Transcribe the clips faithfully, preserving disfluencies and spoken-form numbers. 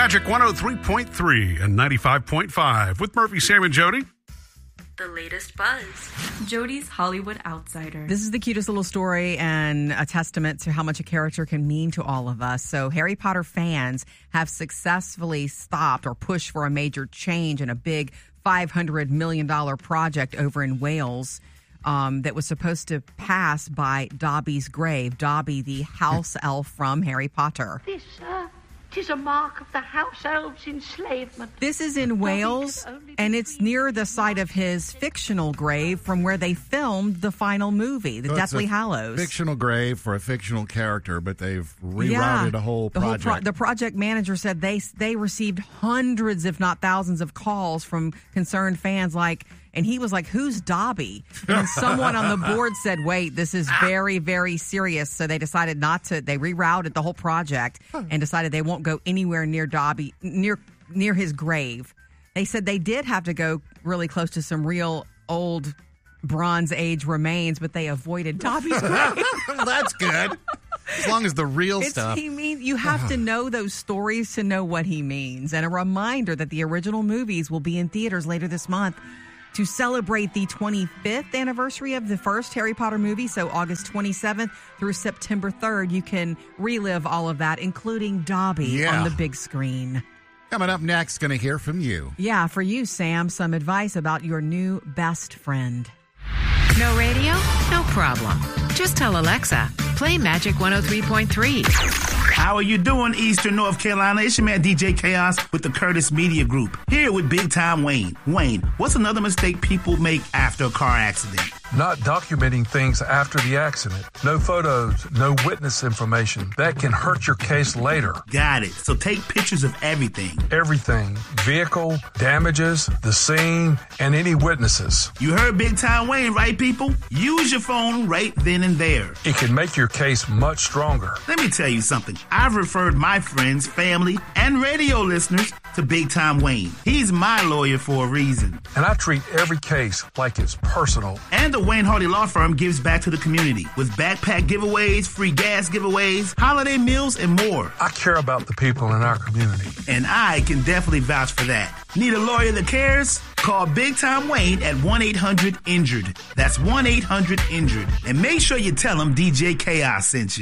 Magic one oh three point three and ninety-five point five with Murphy, Sam, and Jody. The latest buzz. Jody's Hollywood Outsider. This is the cutest little story and a testament to how much a character can mean to all of us. So Harry Potter fans have successfully stopped or pushed for a major change in a big five hundred million dollars project over in Wales um, that was supposed to pass by Dobby's grave. Dobby, the house elf from Harry Potter. This, uh... Tis a mark of the house elves' enslavement. This is in Wales, and it's near the site of his fictional grave from where they filmed the final movie, The so Deathly Hallows. Fictional grave for a fictional character, but they've rerouted yeah, a whole the project. Whole pro- the project manager said they they received hundreds, if not thousands, of calls from concerned fans like, and he was like, who's Dobby? And someone on the board said, wait, this is very, very serious. So they decided not to, they rerouted the whole project and decided they won't go anywhere near Dobby, near near his grave. They said they did have to go really close to some real old Bronze Age remains, but they avoided Dobby's grave. That's good. As long as the real it's, stuff. He mean, you have to know those stories to know what he means. And a reminder that the original movies will be in theaters later this month to celebrate the twenty-fifth anniversary of the first Harry Potter movie. So August twenty-seventh through September third, you can relive all of that, including Dobby yeah. on the big screen. Coming up next, going to hear from you. Yeah, for you, Sam, some advice about your new best friend. No radio? No problem. Just tell Alexa, play Magic one oh three point three. How are you doing, Eastern North Carolina? It's your man D J Chaos with the Curtis Media Group. Here with Big Time Wayne. Wayne, what's another mistake people make after a car accident? Not documenting things after the accident. No photos, no witness information. That can hurt your case later. Got it. So take pictures of everything. Everything. Vehicle, damages, the scene, and any witnesses. You heard Big Time Wayne, right, people? Use your phone right then and there. It can make your case much stronger. Let me tell you something. I've referred my friends, family, and radio listeners to Big Time Wayne. He's my lawyer for a reason. And I treat every case like it's personal. And the Wayne Hardy Law Firm gives back to the community with backpack giveaways, free gas giveaways, holiday meals, and more. I care about the people in our community. And I can definitely vouch for that. Need a lawyer that cares? Call Big Time Wayne at one eight hundred injured. That's one eight hundred injured. And make sure you tell him D J Chaos sent you.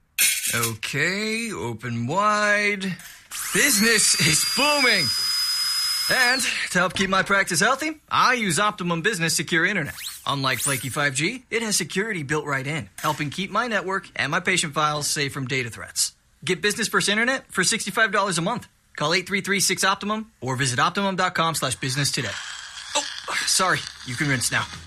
Okay, open wide. Business is booming. And to help keep my practice healthy, I use Optimum Business Secure Internet. Unlike flaky five G, it has security built right in, helping keep my network and my patient files safe from data threats. Get Business First Internet for sixty-five dollars a month. Call eight three three six Optimum or visit Optimum.com slash business today. Oh, sorry. You can rinse now.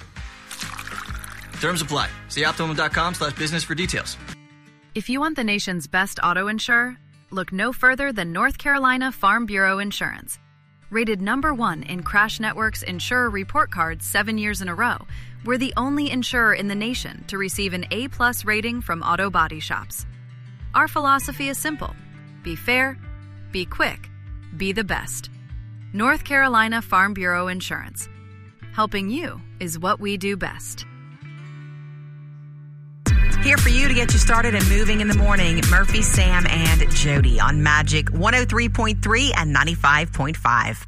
Terms apply. See Optimum.com slash business for details. If you want the nation's best auto insurer, look no further than North Carolina Farm Bureau Insurance. Rated number one in Crash Network's Insurer Report Card seven years in a row, we're the only insurer in the nation to receive an A-plus rating from auto body shops. Our philosophy is simple. Be fair, be quick, be the best. North Carolina Farm Bureau Insurance. Helping you is what we do best. Here for you to get you started and moving in the morning, Murphy, Sam, and Jody on Magic one oh three point three and ninety-five point five.